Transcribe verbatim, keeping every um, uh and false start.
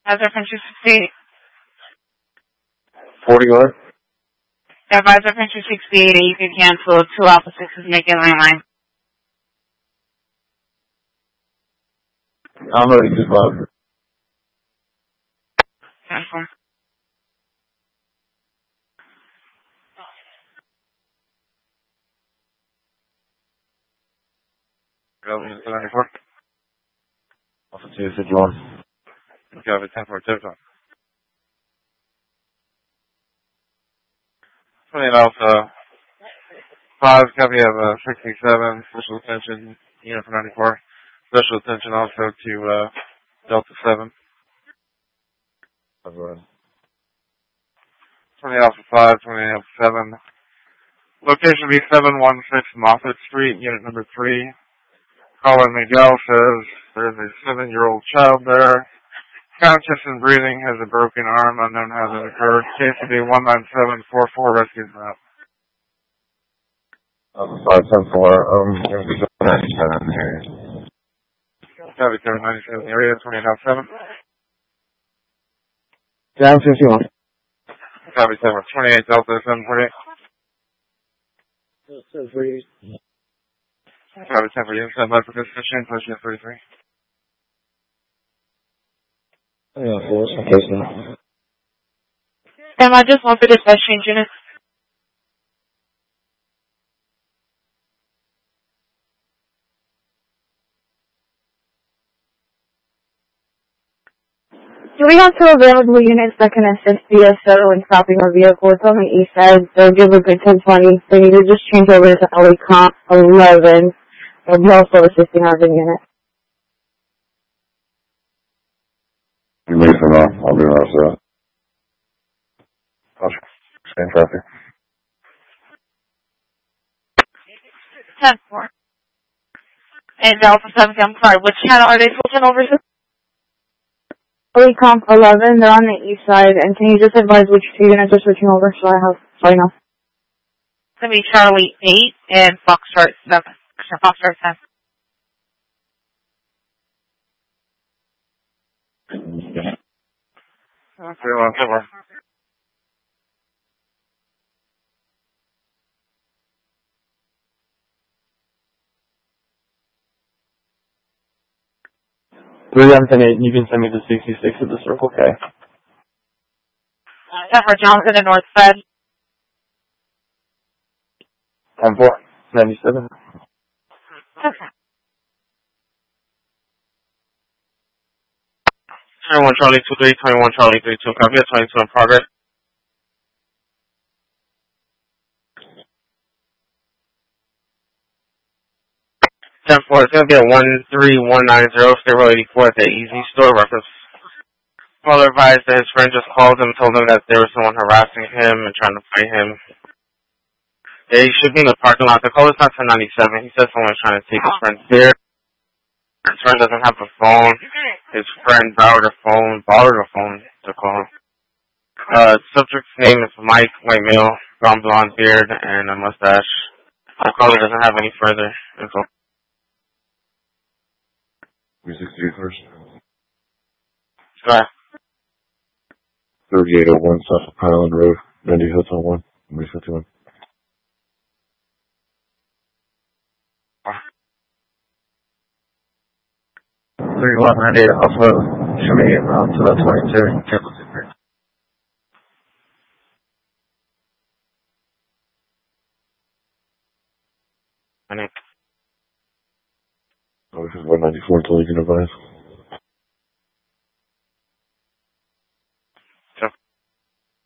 Advisor Pantry sixty-eight. forty what? Advisor Pantry sixty-eight, you can cancel two Alpha sixes, make it landline. I'm ready to go. Cancel. ninety-four. Alpha two fifty-one. Okay, I have a ten four tip top. twenty-eight Alpha five, copy of uh, sixty-seven, special attention, unit for ninety-four. Special attention also to uh, Delta seven. twenty-eight Alpha five, twenty-eight Alpha seven. Location be seven one six Moffett Street, unit number three. Caller Miguel says there's a seven-year-old child there. Conscious and breathing, has a broken arm, unknown how that occurred. Case to be one nine seven four four, rescue route. Alpha five ten four, um, going to be ninety-seven in the area. Copy seven ninety-seven area, twenty-eight Alpha seven. Down fifty-one. Copy seven, twenty-eight Delta seven forty-eight. seven forty-eight. Copy ten for you, stand by for discussion, push in thirty-three. Yeah, four, okay, so. Am I just want for dispatching unit? Do we have two available units that can assist via shuttle in stopping our vehicle? It's on the east side. They'll give a good ten twenty. They need to just change over to L A Comp eleven. They'll be also assisting our unit. You leave for now. I'll be right there. I'll stay in traffic. ten four. And Alpha seven, I'm sorry, which channel are they switching over to? L A Comp eleven, they're on the east side. And can you just advise which two units are switching over so I have, so I know? It's going to be Charlie eight and Foxtrot seven. Foxtrot ten. Okay, well, cover. three one ten eight, you can send me to sixty-six at the Circle K. ten for Johnson and North Fed. ten four, ninety-seven. Okay. twenty-one Charlie two three, twenty-one Charlie three two, copy of twenty-two in progress. ten four, it's going to be at one three one nine zero, Stairwell eighty-four at the Easy Store, reference. Caller advised that his friend just called him, told him that there was someone harassing him and trying to fight him. They should be in the parking lot. The caller's not ten ninety-seven. He said someone was trying to take his friend's beer. His friend doesn't have a phone. His friend borrowed a phone, borrowed a phone to call. Uh, subject's name is Mike, white male, brown blonde beard, and a mustache. The caller doesn't have any further info. Music first. Go ahead. thirty-eight oh one South Highland Road, Randy Hotel one, number fifty-one. thirty-one ninety-eight Alpha, show me around to that twenty-two, cancel super. Oh, this is one ninety-four until you can advise.